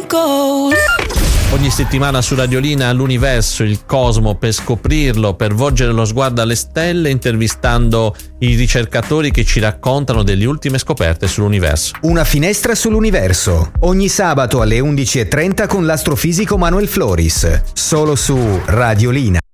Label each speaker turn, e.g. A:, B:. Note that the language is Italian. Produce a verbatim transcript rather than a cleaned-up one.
A: of gold.
B: Ogni settimana su Radiolina l'universo, il cosmo, per scoprirlo, per volgere lo sguardo alle stelle, intervistando i ricercatori che ci raccontano delle ultime scoperte sull'universo.
C: Una finestra sull'universo, ogni sabato alle undici e trenta con l'astrofisico Manuel Floris, solo su Radiolina.